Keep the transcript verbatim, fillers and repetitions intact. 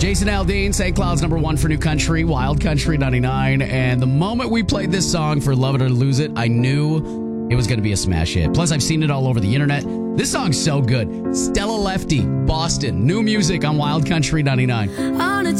Jason Aldean, Saint Cloud's number one for New Country, Wild Country ninety-nine. And the moment we played this song for Love It or Lose It, I knew it was going to be a smash hit. Plus, I've seen it all over the internet. This song's so good. Stella Lefty, Boston, new music on Wild Country ninety-nine. On a